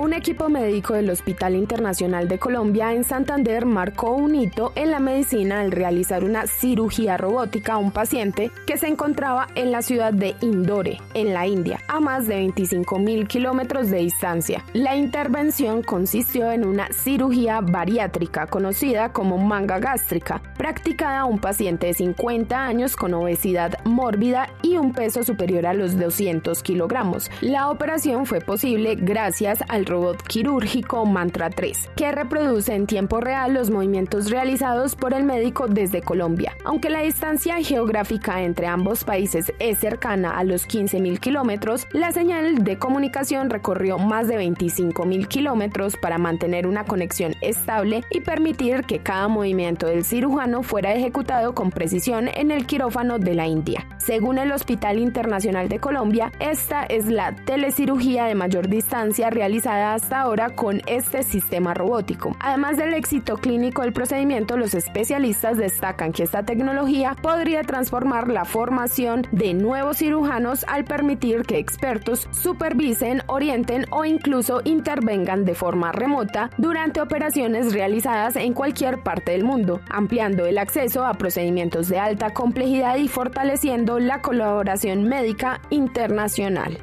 Un equipo médico del Hospital Internacional de Colombia en Santander marcó un hito en la medicina al realizar una cirugía robótica a un paciente que se encontraba en la ciudad de Indore, en la India, a más de 25.000 kilómetros de distancia. La intervención consistió en una cirugía bariátrica conocida como manga gástrica, practicada a un paciente de 50 años con obesidad mórbida y un peso superior a los 200 kilogramos. La operación fue posible gracias al robot quirúrgico Mantra 3, que reproduce en tiempo real los movimientos realizados por el médico desde Colombia. Aunque la distancia geográfica entre ambos países es cercana a los 15.000 kilómetros, la señal de comunicación recorrió más de 25.000 kilómetros para mantener una conexión estable y permitir que cada movimiento del cirujano fuera ejecutado con precisión en el quirófano de la India. Según el Hospital Internacional de Colombia, esta es la telecirugía de mayor distancia realizada hasta ahora con este sistema robótico. Además del éxito clínico del procedimiento, los especialistas destacan que esta tecnología podría transformar la formación de nuevos cirujanos al permitir que expertos supervisen, orienten o incluso intervengan de forma remota durante operaciones realizadas en cualquier parte del mundo, ampliando el acceso a procedimientos de alta complejidad y fortaleciendo la colaboración médica internacional.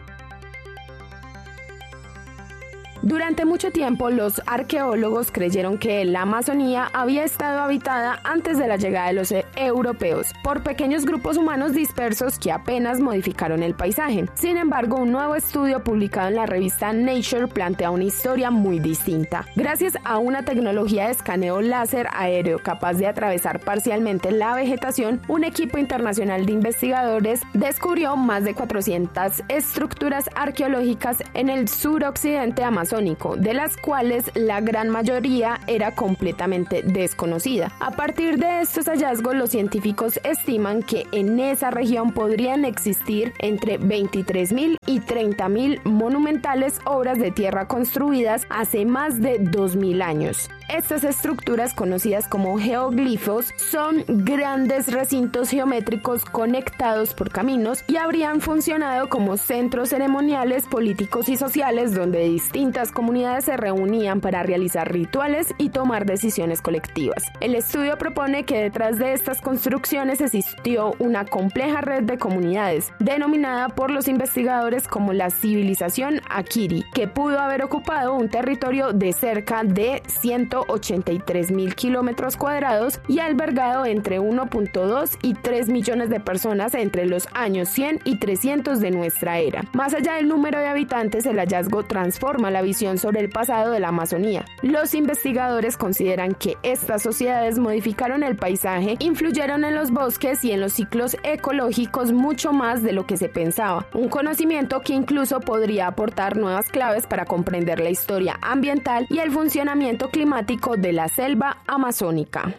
Durante mucho tiempo, los arqueólogos creyeron que la Amazonía había estado habitada antes de la llegada de los europeos por pequeños grupos humanos dispersos que apenas modificaron el paisaje. Sin embargo, un nuevo estudio publicado en la revista Nature plantea una historia muy distinta. Gracias a una tecnología de escaneo láser aéreo capaz de atravesar parcialmente la vegetación, un equipo internacional de investigadores descubrió más de 400 estructuras arqueológicas en el suroccidente amazónico, de las cuales la gran mayoría era completamente desconocida. A partir de estos hallazgos, los científicos estiman que en esa región podrían existir entre 23.000 y 30.000 monumentales obras de tierra construidas hace más de 2.000 años. Estas estructuras, conocidas como geoglifos, son grandes recintos geométricos conectados por caminos y habrían funcionado como centros ceremoniales, políticos y sociales donde distintas comunidades se reunían para realizar rituales y tomar decisiones colectivas. El estudio propone que detrás de estas construcciones existió una compleja red de comunidades, denominada por los investigadores como la civilización Akiri, que pudo haber ocupado un territorio de cerca de 183.000 kilómetros cuadrados y albergado entre 1.2 y 3 millones de personas entre los años 100 y 300 de nuestra era. Más allá del número de habitantes, el hallazgo transforma la visión sobre el pasado de la Amazonía. Los investigadores consideran que estas sociedades modificaron el paisaje, influyeron en los bosques y en los ciclos ecológicos mucho más de lo que se pensaba, un conocimiento que incluso podría aportar nuevas claves para comprender la historia ambiental y el funcionamiento climático de la selva amazónica.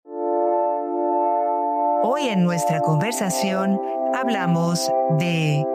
Hoy en nuestra conversación hablamos de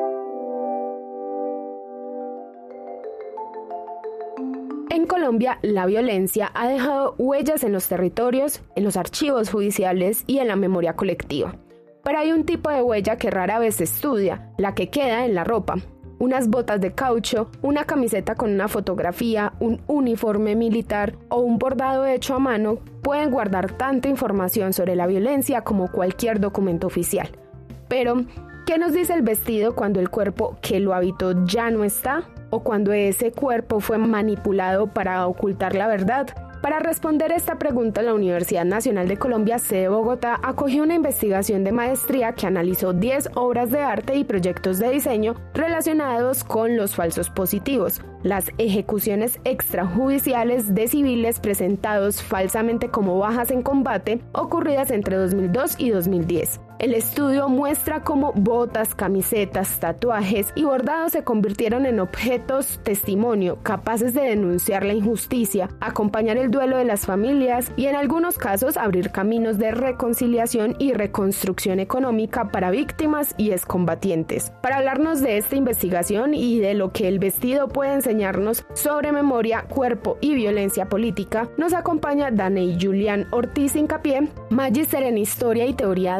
En Colombia, la violencia ha dejado huellas en los territorios, en los archivos judiciales y en la memoria colectiva. Pero hay un tipo de huella que rara vez se estudia, la que queda en la ropa. Unas botas de caucho, una camiseta con una fotografía, un uniforme militar o un bordado hecho a mano pueden guardar tanta información sobre la violencia como cualquier documento oficial. Pero, ¿qué nos dice el vestido cuando el cuerpo que lo habitó ya no está? ¿O cuando ese cuerpo fue manipulado para ocultar la verdad? Para responder esta pregunta, la Universidad Nacional de Colombia, sede Bogotá, acogió una investigación de maestría que analizó 10 obras de arte y proyectos de diseño relacionados con los falsos positivos, las ejecuciones extrajudiciales de civiles presentados falsamente como bajas en combate ocurridas entre 2002 y 2010. El estudio muestra cómo botas, camisetas, tatuajes y bordados se convirtieron en objetos testimonio capaces de denunciar la injusticia, acompañar el duelo de las familias y en algunos casos abrir caminos de reconciliación y reconstrucción económica para víctimas y excombatientes. Para hablarnos de esta investigación y de lo que el vestido puede enseñarnos sobre memoria, cuerpo y violencia política, nos acompaña Daney Julián Ortiz Hincapié, magíster en Historia y Teoría del Arte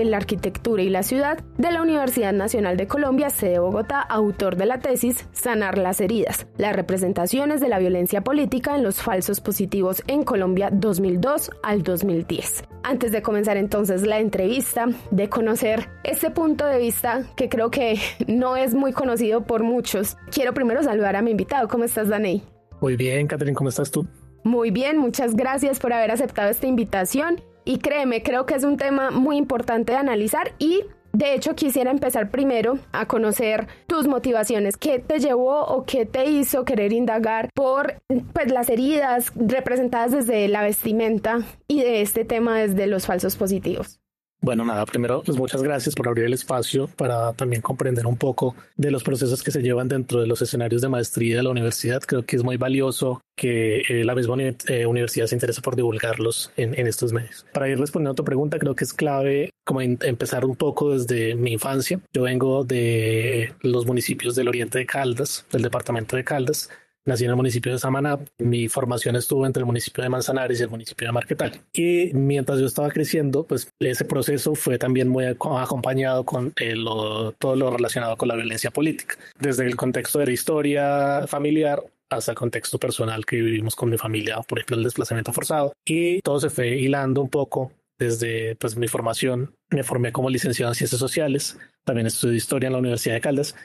de la Arquitectura y la Ciudad de la Universidad Nacional de Colombia, sede Bogotá, autor de la tesis Sanar las heridas, las representaciones de la violencia política en los falsos positivos en Colombia 2002 al 2010. Antes de comenzar entonces la entrevista, de conocer este punto de vista que creo que no es muy conocido por muchos, quiero primero saludar a mi invitado. ¿Cómo estás, Daney? Muy bien, Catherine, ¿cómo estás tú? Muy bien, muchas gracias por haber aceptado esta invitación y créeme, creo que es un tema muy importante de analizar y de hecho quisiera empezar primero a conocer tus motivaciones, qué te llevó o qué te hizo querer indagar por las heridas representadas desde la vestimenta y de este tema desde los falsos positivos. Bueno, nada, primero, pues muchas gracias por abrir el espacio para también comprender un poco de los procesos que se llevan dentro de los escenarios de maestría de la universidad. Creo que es muy valioso que la misma universidad se interese por divulgarlos en estos medios. Para ir respondiendo a tu pregunta, creo que es clave como empezar un poco desde mi infancia. Yo vengo de los municipios del oriente de Caldas, del departamento de Caldas. Nací en el municipio de Samaná. Mi formación estuvo entre el municipio de Manzanares y el municipio de Marquetal. Y mientras yo estaba creciendo, pues ese proceso fue también muy acompañado con todo lo relacionado con la violencia política. Desde el contexto de la historia familiar hasta el contexto personal que vivimos con mi familia, por ejemplo, el desplazamiento forzado. Y todo se fue hilando un poco desde mi formación. Me formé como licenciado en Ciencias Sociales. También estudié Historia en la Universidad de Caldas.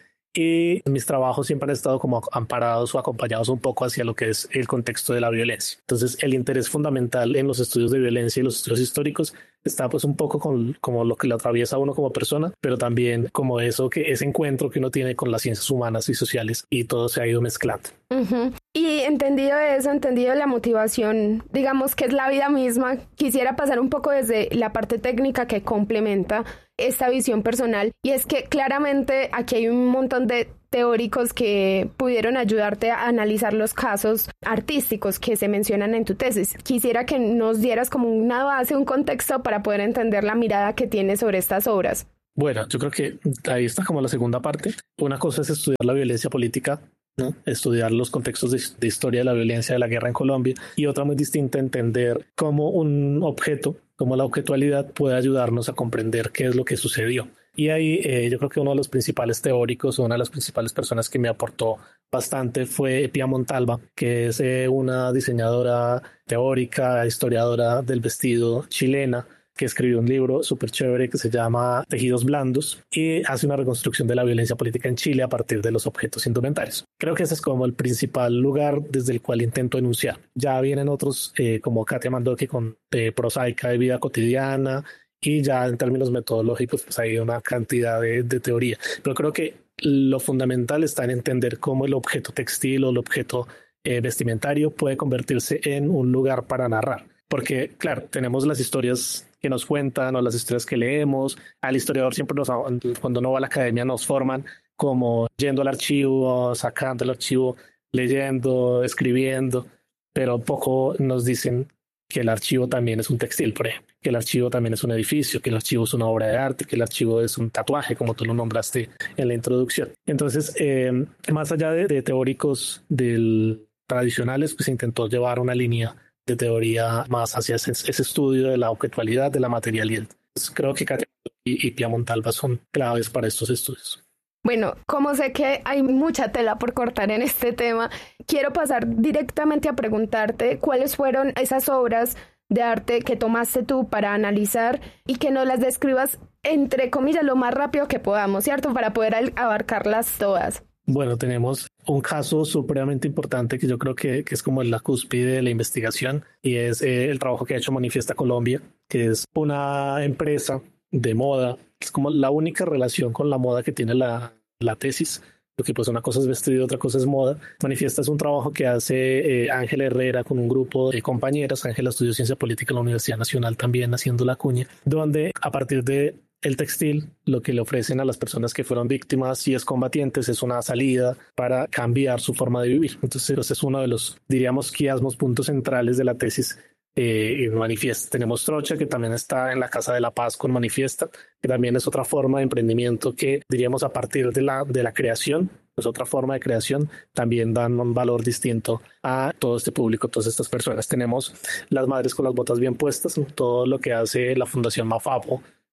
Y mis trabajos siempre han estado como amparados o acompañados un poco hacia lo que es el contexto de la violencia. Entonces, el interés fundamental en los estudios de violencia y los estudios históricos está pues un poco como lo que le atraviesa a uno como persona, pero también como ese encuentro que uno tiene con las ciencias humanas y sociales y todo se ha ido mezclando. Uh-huh. Y entendido eso, entendido la motivación, digamos que es la vida misma, quisiera pasar un poco desde la parte técnica que complementa esta visión personal, y es que claramente aquí hay un montón de teóricos que pudieron ayudarte a analizar los casos artísticos que se mencionan en tu tesis. Quisiera que nos dieras como una base, un contexto para poder entender la mirada que tienes sobre estas obras. Bueno, yo creo que ahí está como la segunda parte. Una cosa es estudiar la violencia política, ¿no? Estudiar los contextos de historia de la violencia de la guerra en Colombia, y otra muy distinta, entender cómo un objeto, cómo la objetualidad puede ayudarnos a comprender qué es lo que sucedió. Y ahí yo creo que uno de los principales teóricos, una de las principales personas que me aportó bastante fue Pia Montalva, que es una diseñadora teórica, historiadora del vestido chilena, que escribió un libro súper chévere que se llama Tejidos Blandos y hace una reconstrucción de la violencia política en Chile a partir de los objetos indumentarios. Creo que ese es como el principal lugar desde el cual intento enunciar. Ya vienen otros como Katia Mandoki con prosaica de vida cotidiana, y ya en términos metodológicos pues hay una cantidad de teoría. Pero creo que lo fundamental está en entender cómo el objeto textil o el objeto vestimentario puede convertirse en un lugar para narrar. Porque, claro, tenemos las historias que nos cuentan o las historias que leemos. Al historiador siempre cuando uno va a la academia nos forman como yendo al archivo, sacando el archivo, leyendo, escribiendo, pero poco nos dicen que el archivo también es un textil, por ejemplo, que el archivo también es un edificio, que el archivo es una obra de arte, que el archivo es un tatuaje, como tú lo nombraste en la introducción. Entonces, más allá de teóricos tradicionales, pues se intentó llevar una línea de teoría más hacia ese estudio de la objetualidad, de la materialidad. Pues creo que Katia y Pia Montalva son claves para estos estudios. Bueno, como sé que hay mucha tela por cortar en este tema, quiero pasar directamente a preguntarte cuáles fueron esas obras de arte que tomaste tú para analizar y que nos las describas, entre comillas, lo más rápido que podamos, ¿cierto? Para poder abarcarlas todas. Bueno, tenemos un caso supremamente importante que yo creo que es como la cúspide de la investigación, y es el trabajo que ha hecho Manifiesta Colombia, que es una empresa de moda. Es como la única relación con la moda que tiene la tesis, porque pues una cosa es vestido y otra cosa es moda. Manifiesta es un trabajo que hace Ángela Herrera con un grupo de compañeras. Ángela estudió Ciencia Política en la Universidad Nacional también, haciendo la cuña, donde a partir de el textil, lo que le ofrecen a las personas que fueron víctimas y excombatientes es una salida para cambiar su forma de vivir. Entonces, ese es uno de los, diríamos, quiasmos, puntos centrales de la tesis. Manifiesta. Tenemos Trocha, que también está en la Casa de la Paz con Manifiesta, que también es otra forma de emprendimiento que, diríamos, a partir de la creación, es otra forma de creación, también dan un valor distinto a todo este público, todas estas personas. Tenemos Las Madres con las Botas Bien Puestas, todo lo que hace la Fundación Mafafo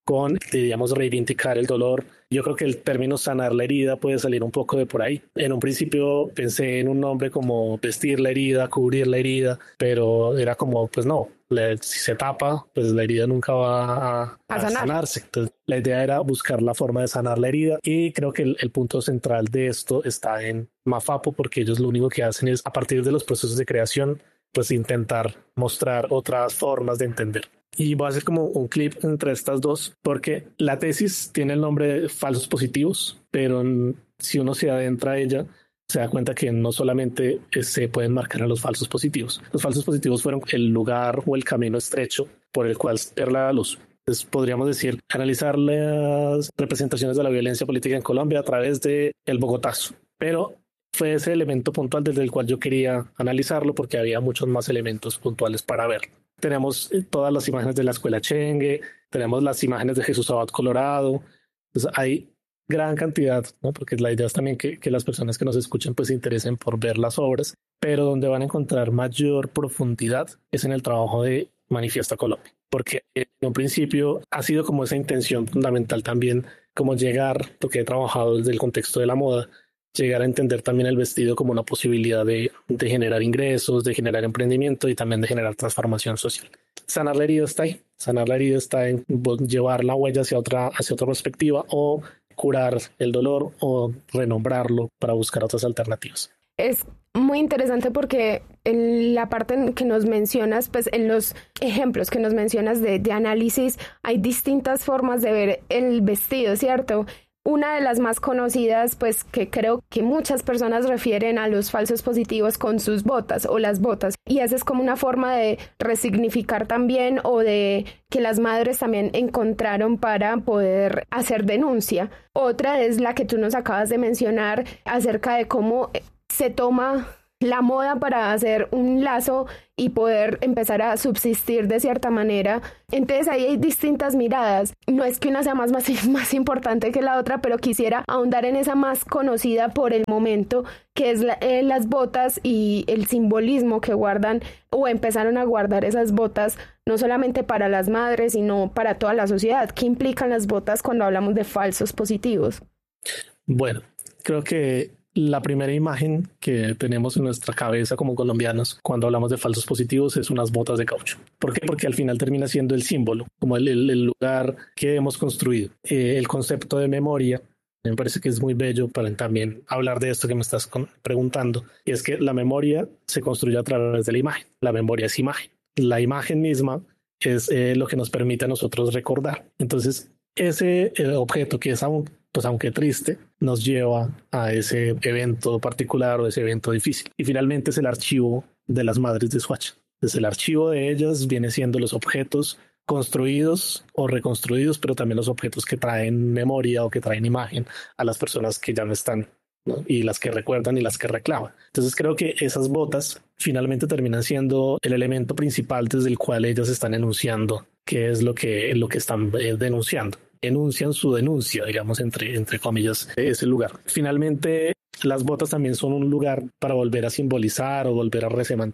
con, digamos, reivindicar el dolor. Yo creo que el término sanar la herida puede salir un poco de por ahí. En un principio pensé en un nombre como vestir la herida, cubrir la herida, pero era como, pues no, si se tapa, pues la herida nunca va a sanarse. Entonces, la idea era buscar la forma de sanar la herida, y creo que el punto central de esto está en Mafapo, porque ellos lo único que hacen es, a partir de los procesos de creación, pues intentar mostrar otras formas de entender. Y voy a hacer como un clip entre estas dos, porque la tesis tiene el nombre de falsos positivos, pero si uno se adentra a ella, se da cuenta que no solamente se pueden marcar a los falsos positivos. Los falsos positivos fueron el lugar o el camino estrecho por el cual ver la luz. Entonces podríamos decir, analizar las representaciones de la violencia política en Colombia a través de el Bogotazo. Pero fue ese elemento puntual desde el cual yo quería analizarlo, porque había muchos más elementos puntuales para ver. Tenemos todas las imágenes de la escuela Chengue, tenemos las imágenes de Jesús Abad Colorado. Entonces hay gran cantidad, ¿no? Porque la idea es también que las personas que nos escuchen pues se interesen por ver las obras, pero donde van a encontrar mayor profundidad es en el trabajo de Manifiesta Colombia, porque en un principio ha sido como esa intención fundamental también, como llegar, porque he trabajado desde el contexto de la moda, llegar a entender también el vestido como una posibilidad de generar ingresos, de generar emprendimiento y también de generar transformación social. Sanar la herida está ahí. Sanar la herida está en llevar la huella hacia otra perspectiva, o curar el dolor, o renombrarlo para buscar otras alternativas. Es muy interesante porque en la parte en que nos mencionas, pues en los ejemplos que nos mencionas de análisis, hay distintas formas de ver el vestido, ¿cierto? Una de las más conocidas, pues que creo que muchas personas refieren a los falsos positivos con sus botas o las botas. Y esa es como una forma de resignificar también, o de que las madres también encontraron para poder hacer denuncia. Otra es la que tú nos acabas de mencionar acerca de cómo se toma la moda para hacer un lazo y poder empezar a subsistir de cierta manera. Entonces ahí hay distintas miradas. No es que una sea más importante que la otra, pero quisiera ahondar en esa más conocida por el momento, que es las botas y el simbolismo que guardan o empezaron a guardar esas botas, no solamente para las madres, sino para toda la sociedad. ¿Qué implican las botas cuando hablamos de falsos positivos? Bueno, creo que la primera imagen que tenemos en nuestra cabeza como colombianos cuando hablamos de falsos positivos es unas botas de caucho. ¿Por qué? Porque al final termina siendo el símbolo, como el lugar que hemos construido. El concepto de memoria me parece que es muy bello para también hablar de esto que me estás preguntando, y es que la memoria se construye a través de la imagen. La memoria es imagen. La imagen misma es lo que nos permite a nosotros recordar. Entonces, ese objeto que es aunque triste, nos lleva a ese evento particular o ese evento difícil. Y finalmente es el archivo de las madres de Soacha. Desde el archivo de ellas viene siendo los objetos construidos o reconstruidos, pero también los objetos que traen memoria o que traen imagen a las personas que ya no están, ¿no? Y las que recuerdan y las que reclaman. Entonces creo que esas botas finalmente terminan siendo el elemento principal desde el cual ellas están enunciando qué es lo que están denunciando. Enuncian su denuncia, digamos, entre comillas, ese lugar. Finalmente, las botas también son un lugar para volver a simbolizar o volver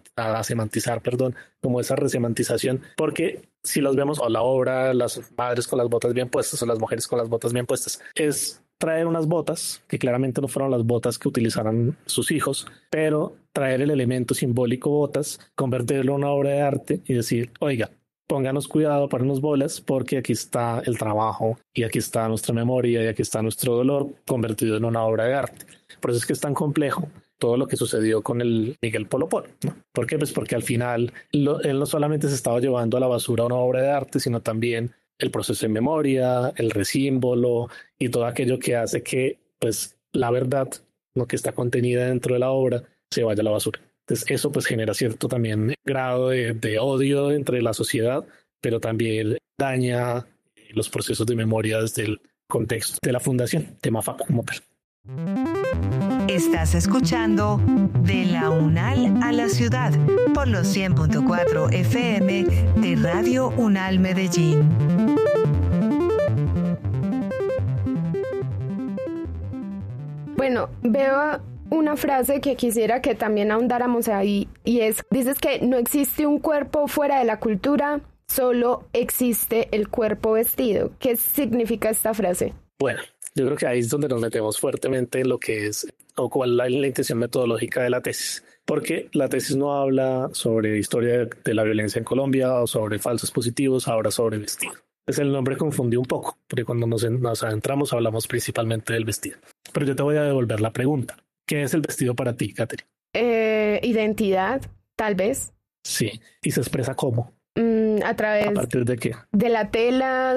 a semantizar, como esa resemantización, porque si los vemos, o la obra, las madres con las botas bien puestas o las mujeres con las botas bien puestas, es traer unas botas que claramente no fueron las botas que utilizaran sus hijos, pero traer el elemento simbólico botas, convertirlo en una obra de arte y decir, oiga, pónganos cuidado, ponernos bolas, porque aquí está el trabajo y aquí está nuestra memoria y aquí está nuestro dolor convertido en una obra de arte. Por eso es que es tan complejo todo lo que sucedió con el Miguel Polo Polo, ¿no? ¿Por qué? Pues porque al final él no solamente se estaba llevando a la basura una obra de arte, sino también el proceso de memoria, el resímbolo y todo aquello que hace que pues la verdad, lo que está contenida dentro de la obra, se vaya a la basura. Entonces eso pues genera cierto también grado de odio entre la sociedad, pero también daña los procesos de memoria desde el contexto de la fundación de Mafapo como tal. Estás escuchando De la UNAL a la Ciudad por los 100.4 FM de Radio UNAL Medellín. Bueno, veo una frase que quisiera que también ahondáramos ahí, y dices que no existe un cuerpo fuera de la cultura, solo existe el cuerpo vestido. ¿Qué significa esta frase? Bueno, yo creo que ahí es donde nos metemos fuertemente en lo que es o cuál es la intención metodológica de la tesis. Porque la tesis no habla sobre historia de la violencia en Colombia o sobre falsos positivos, ahora sobre vestido. Pues el nombre confundió un poco, porque cuando nos adentramos hablamos principalmente del vestido. Pero yo te voy a devolver la pregunta. ¿Qué es el vestido para ti, Katherine? Identidad, tal vez. Sí, ¿y se expresa cómo? A través... ¿A partir de qué? De la tela,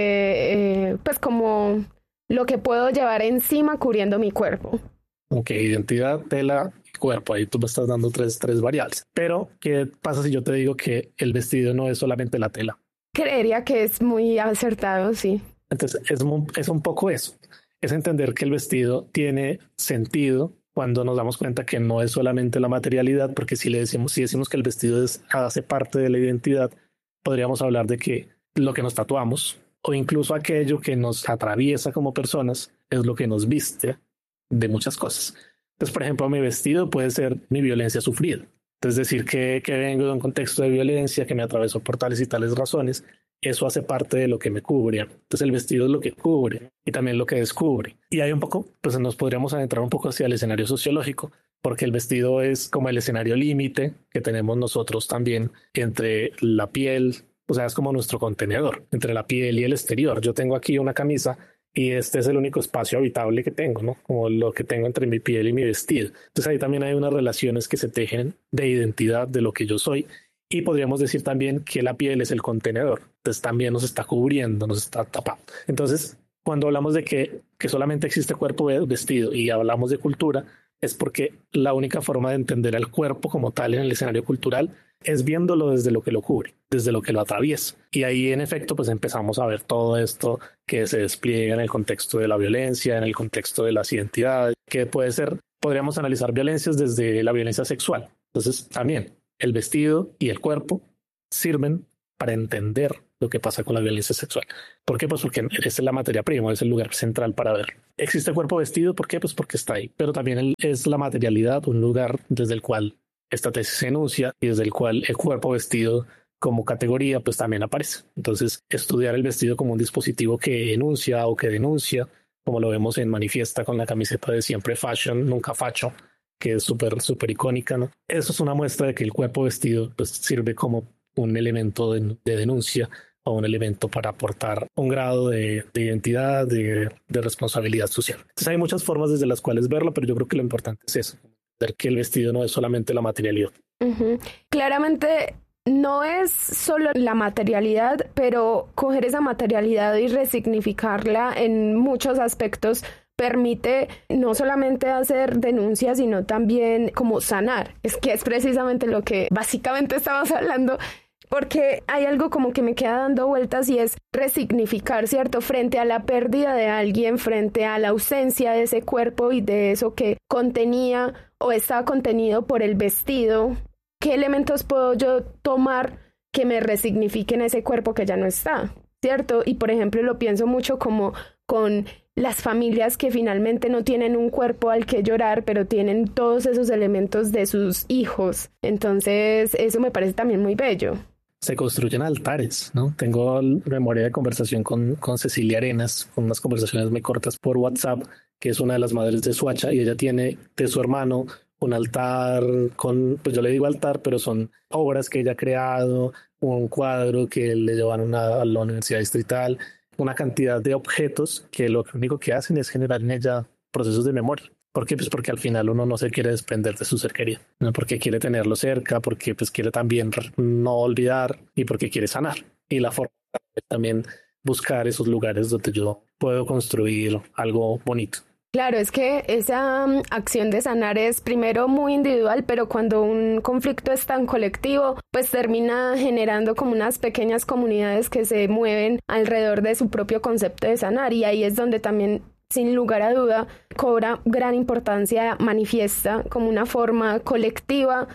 de pues como lo que puedo llevar encima cubriendo mi cuerpo. Ok, identidad, tela y cuerpo. Ahí tú me estás dando tres variables. Pero, ¿qué pasa si yo te digo que el vestido no es solamente la tela? Creería que es muy acertado, sí. Entonces, es un poco eso. Es entender que el vestido tiene sentido cuando nos damos cuenta que no es solamente la materialidad, porque si decimos que el vestido hace parte de la identidad, podríamos hablar de que lo que nos tatuamos o incluso aquello que nos atraviesa como personas es lo que nos viste de muchas cosas. Entonces, por ejemplo, mi vestido puede ser mi violencia sufrida. Es decir, que vengo de un contexto de violencia, que me atravesó por tales y tales razones, eso hace parte de lo que me cubre. Entonces el vestido es lo que cubre y también lo que descubre. Y hay un poco, pues nos podríamos adentrar un poco hacia el escenario sociológico, porque el vestido es como el escenario límite que tenemos nosotros también entre la piel, o sea, es como nuestro contenedor, entre la piel y el exterior. Yo tengo aquí una camisa y este es el único espacio habitable que tengo, ¿no? Como lo que tengo entre mi piel y mi vestido. Entonces ahí también hay unas relaciones que se tejen de identidad de lo que yo soy. Y podríamos decir también que la piel es el contenedor. Entonces también nos está cubriendo, nos está tapando. Entonces, cuando hablamos de que solamente existe cuerpo vestido y hablamos de cultura, es porque la única forma de entender al cuerpo como tal en el escenario cultural es viéndolo desde lo que lo cubre, desde lo que lo atraviesa. Y ahí, en efecto, pues empezamos a ver todo esto que se despliega en el contexto de la violencia, en el contexto de las identidades, que podríamos analizar violencias desde la violencia sexual. Entonces, también el vestido y el cuerpo sirven para entender lo que pasa con la violencia sexual. ¿Por qué? Pues porque es la materia prima, es el lugar central para ver. ¿Existe cuerpo vestido? ¿Por qué? Pues porque está ahí. Pero también es la materialidad, un lugar desde el cual esta tesis se enuncia y desde el cual el cuerpo vestido como categoría pues también aparece. Entonces, estudiar el vestido como un dispositivo que enuncia o que denuncia, como lo vemos en Manifiesta con la camiseta de siempre fashion, nunca facho, que es súper icónica, ¿no? Eso es una muestra de que el cuerpo vestido pues sirve como un elemento de denuncia o un elemento para aportar un grado de identidad, de responsabilidad social. Entonces hay muchas formas desde las cuales verlo, pero yo creo que lo importante es eso, ver que el vestido no es solamente la materialidad. Uh-huh. Claramente no es solo la materialidad, pero coger esa materialidad y resignificarla en muchos aspectos permite no solamente hacer denuncias, sino también como sanar. Es que es precisamente lo que básicamente estamos hablando, porque hay algo como que me queda dando vueltas y es resignificar, ¿cierto? Frente a la pérdida de alguien, frente a la ausencia de ese cuerpo y de eso que contenía o estaba contenido por el vestido, ¿qué elementos puedo yo tomar que me resignifiquen ese cuerpo que ya no está? ¿Cierto? Y por ejemplo lo pienso mucho como con las familias que finalmente no tienen un cuerpo al que llorar, pero tienen todos esos elementos de sus hijos. Entonces eso me parece también muy bello. Se construyen altares, ¿no? Tengo memoria de conversación con Cecilia Arenas, con unas conversaciones muy cortas por WhatsApp, que es una de las madres de Suacha, y ella tiene de su hermano un altar con, pues yo le digo altar, pero son obras que ella ha creado, un cuadro que le llevan a la Universidad Distrital, una cantidad de objetos que lo único que hacen es generar en ella procesos de memoria. ¿Por qué? Pues porque al final uno no se quiere desprender de su ser querido, ¿no? Porque quiere tenerlo cerca, porque pues quiere también no olvidar y porque quiere sanar. Y la forma es también buscar esos lugares donde yo puedo construir algo bonito. Claro, es que esa acción de sanar es primero muy individual, pero cuando un conflicto es tan colectivo, pues termina generando como unas pequeñas comunidades que se mueven alrededor de su propio concepto de sanar, y ahí es donde también, sin lugar a duda, cobra gran importancia Manifiesta como una forma colectiva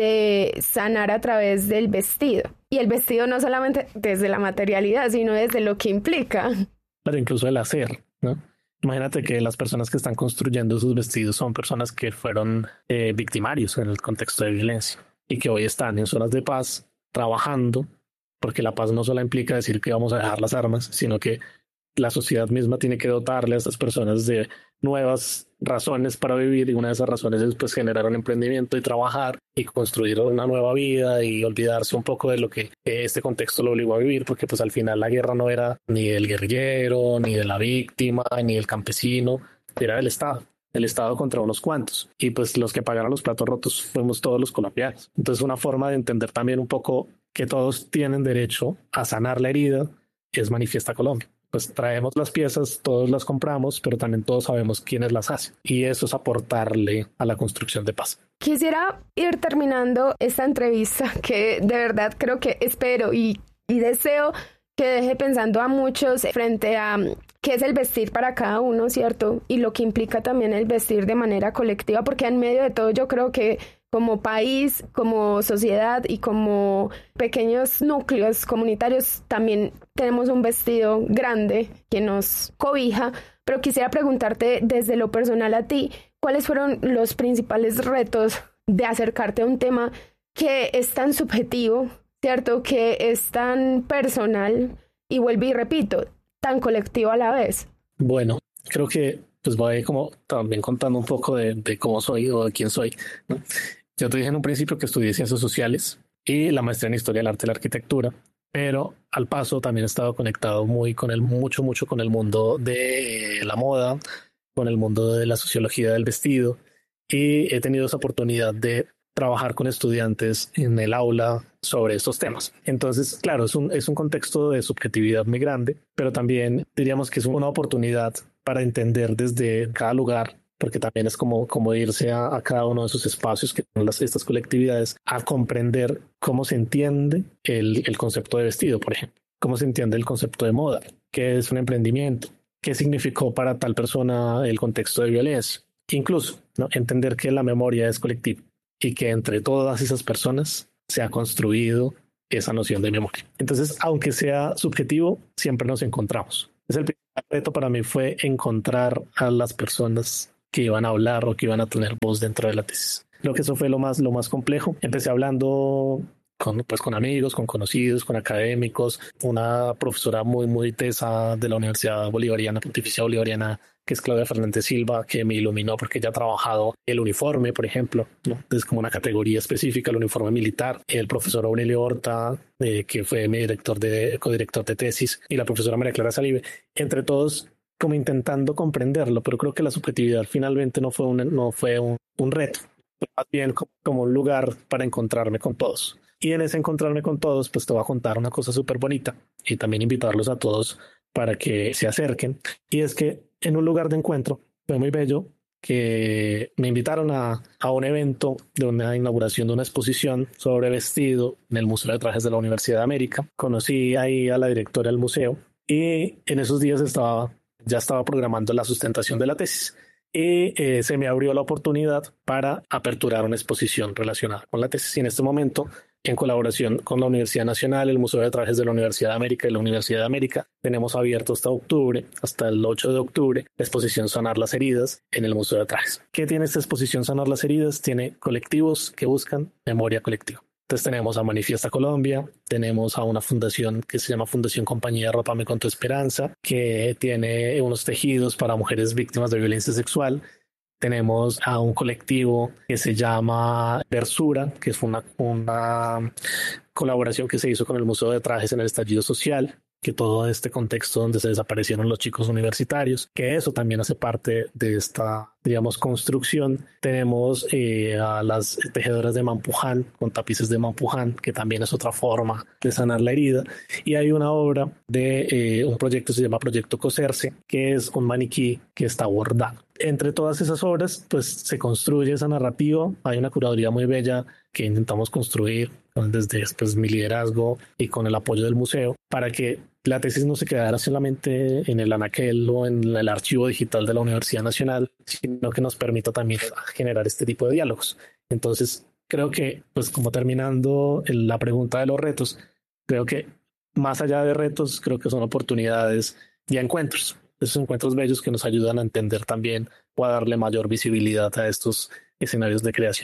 de sanar a través del vestido. Y el vestido no solamente desde la materialidad, sino desde lo que implica. Pero incluso el hacer, ¿no? Imagínate que las personas que están construyendo sus vestidos son personas que fueron victimarios en el contexto de violencia y que hoy están en zonas de paz trabajando porque la paz no solo implica decir que vamos a dejar las armas, sino que la sociedad misma tiene que dotarle a estas personas de nuevas razones para vivir, y una de esas razones es pues generar un emprendimiento y trabajar y construir una nueva vida y olvidarse un poco de lo que este contexto lo obligó a vivir, porque pues al final la guerra no era ni del guerrillero, ni de la víctima, ni del campesino, era del Estado. El Estado contra unos cuantos, y pues los que pagaron los platos rotos fuimos todos los colombianos. Entonces una forma de entender también un poco que todos tienen derecho a sanar la herida es Manifiesta Colombia. Pues traemos las piezas, todos las compramos, pero también todos sabemos quiénes las hacen, y eso es aportarle a la construcción de paz. Quisiera ir terminando esta entrevista, que de verdad creo que espero y deseo que deje pensando a muchos frente a qué es el vestir para cada uno, ¿cierto? Y lo que implica también el vestir de manera colectiva, porque en medio de todo yo creo que como país, como sociedad y como pequeños núcleos comunitarios también tenemos un vestido grande que nos cobija. Pero quisiera preguntarte desde lo personal a ti, ¿cuáles fueron los principales retos de acercarte a un tema que es tan subjetivo, ¿cierto? Que es tan personal y vuelvo y repito, tan colectivo a la vez? Bueno, creo que pues voy como también contando un poco de cómo soy o de quién soy, ¿no? Yo te dije en un principio que estudié Ciencias Sociales y la maestría en Historia del Arte y la Arquitectura, pero al paso también he estado conectado mucho con el mundo de la moda, con el mundo de la sociología del vestido, y he tenido esa oportunidad de trabajar con estudiantes en el aula sobre estos temas. Entonces, claro, es un contexto de subjetividad muy grande, pero también diríamos que es una oportunidad para entender desde cada lugar, porque también es como irse a cada uno de esos espacios que son estas colectividades, a comprender cómo se entiende el concepto de vestido, por ejemplo, cómo se entiende el concepto de moda, qué es un emprendimiento, qué significó para tal persona el contexto de violencia, incluso, ¿no?, entender que la memoria es colectiva y que entre todas esas personas se ha construido esa noción de memoria. Entonces, aunque sea subjetivo, siempre nos encontramos. El principal reto para mí fue encontrar a las personas que iban a hablar o que iban a tener voz dentro de la tesis. Creo que eso fue lo más complejo. Empecé hablando con amigos, con conocidos, con académicos, una profesora muy tesa de la Universidad Bolivariana, Pontificia Bolivariana, que es Claudia Fernández Silva, que me iluminó porque ella ha trabajado el uniforme, por ejemplo, ¿no? Es como una categoría específica, el uniforme militar. El profesor Aurelio Horta, que fue mi codirector de tesis, y la profesora María Clara Salive, entre todos como intentando comprenderlo, pero creo que la subjetividad finalmente no fue un reto, más bien como un lugar para encontrarme con todos. Y en ese encontrarme con todos, pues te voy a contar una cosa súper bonita y también invitarlos a todos para que se acerquen. Y es que en un lugar de encuentro fue muy bello que me invitaron a un evento de una inauguración de una exposición sobre vestido en el Museo de Trajes de la Universidad de América. Conocí ahí a la directora del museo y en esos días ya estaba programando la sustentación de la tesis. Y se me abrió la oportunidad para aperturar una exposición relacionada con la tesis. Y en este momento, en colaboración con la Universidad Nacional, el Museo de Trajes de la Universidad de América y la Universidad de América, tenemos abierto hasta el 8 de octubre, la exposición Sanar las Heridas en el Museo de Trajes. ¿Qué tiene esta exposición Sanar las Heridas? Tiene colectivos que buscan memoria colectiva. Entonces tenemos a Manifiesta Colombia, tenemos a una fundación que se llama Fundación Compañía Arrópame con tu Esperanza, que tiene unos tejidos para mujeres víctimas de violencia sexual. Tenemos a un colectivo que se llama Versura, que es una colaboración que se hizo con el Museo de Trajes en el estallido social, que todo este contexto donde se desaparecieron los chicos universitarios, que eso también hace parte de esta, digamos, construcción. Tenemos a las tejedoras de Mampuján, con tapices de Mampuján, que también es otra forma de sanar la herida. Y hay una obra de un proyecto que se llama Proyecto Coserse, que es un maniquí que está bordado. Entre todas esas obras, pues se construye esa narrativa. Hay una curaduría muy bella que intentamos construir desde mi liderazgo y con el apoyo del museo, para que la tesis no se quedara solamente en el anaquel o en el archivo digital de la Universidad Nacional, sino que nos permita también generar este tipo de diálogos. Entonces, creo que, pues como terminando la pregunta de los retos, creo que más allá de retos, creo que son oportunidades y encuentros. Esos encuentros bellos que nos ayudan a entender también o a darle mayor visibilidad a estos escenarios de creación.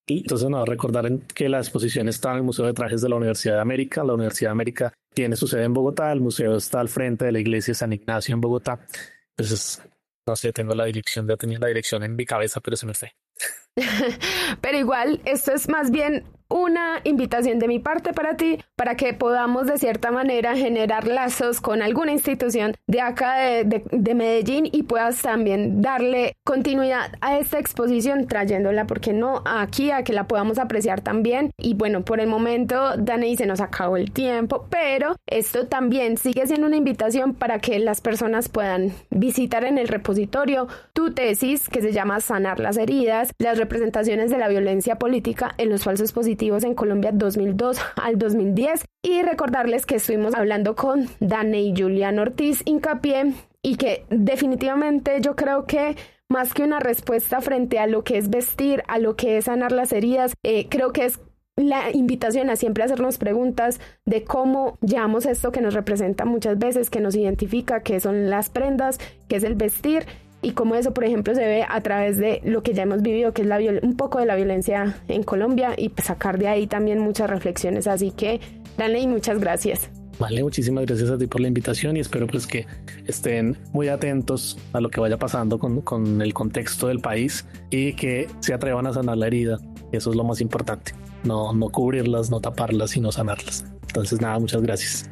Y entonces nos va a recordar que la exposición está en el Museo de Trajes de la Universidad de América. La Universidad de América tiene su sede en Bogotá, el museo está al frente de la iglesia de San Ignacio en Bogotá. Entonces, no sé, tengo la dirección, ya tenía la dirección en mi cabeza, pero se me fue. Pero igual, esto es más bien una invitación de mi parte para ti, para que podamos de cierta manera generar lazos con alguna institución de acá de Medellín y puedas también darle continuidad a esta exposición trayéndola, porque no aquí, a que la podamos apreciar también. Y bueno, por el momento, Daney, se nos acabó el tiempo, pero esto también sigue siendo una invitación para que las personas puedan visitar en el repositorio tu tesis, que se llama Sanar las heridas, las representaciones de la violencia política en los falsos positivos en Colombia 2002 al 2010, y recordarles que estuvimos hablando con Daney Julián Ortiz Hincapié, y que definitivamente yo creo que más que una respuesta frente a lo que es vestir, a lo que es sanar las heridas, creo que es la invitación a siempre hacernos preguntas de cómo llevamos esto que nos representa muchas veces, que nos identifica, que son las prendas, que es el vestir, y cómo eso, por ejemplo, se ve a través de lo que ya hemos vivido, que es un poco de la violencia en Colombia, y sacar de ahí también muchas reflexiones. Así que, Daney, muchas gracias. Vale, muchísimas gracias a ti por la invitación y espero pues que estén muy atentos a lo que vaya pasando con el contexto del país y que se atrevan a sanar la herida. Eso es lo más importante. No cubrirlas, no taparlas, sino sanarlas. Entonces, nada, muchas gracias.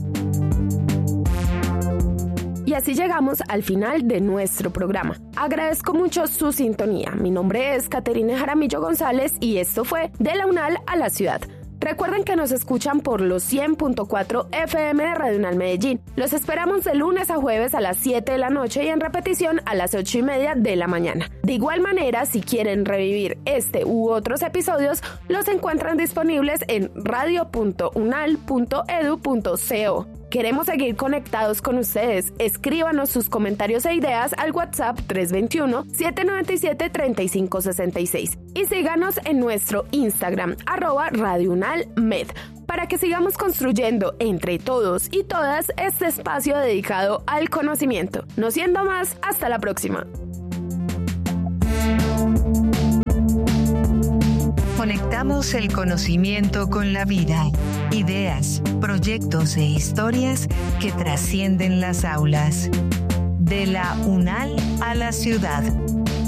Y así llegamos al final de nuestro programa. Agradezco mucho su sintonía. Mi nombre es Caterina Jaramillo González y esto fue De la UNAL a la Ciudad. Recuerden que nos escuchan por los 100.4 FM de Radio UNAL Medellín. Los esperamos de lunes a jueves a las 7 de la noche y en repetición a las 8:30 de la mañana. De igual manera, si quieren revivir este u otros episodios, los encuentran disponibles en radio.unal.edu.co. Queremos seguir conectados con ustedes. Escríbanos sus comentarios e ideas al WhatsApp 321-797-3566 y síganos en nuestro Instagram @RadioUnalMed para que sigamos construyendo entre todos y todas este espacio dedicado al conocimiento. No siendo más, hasta la próxima. Conectamos el conocimiento con la vida, ideas, proyectos e historias que trascienden las aulas. De la UNAL a la ciudad.